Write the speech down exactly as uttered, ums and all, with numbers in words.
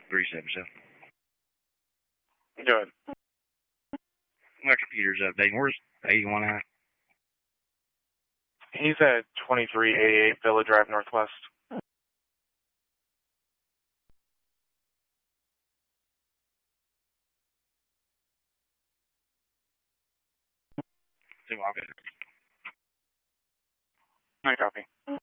three seven seven. Good. My computer's updating. Where's eighty-one at? He's at twenty-three eighty-eight Villa Drive Northwest. Two, I'll get it. I copy.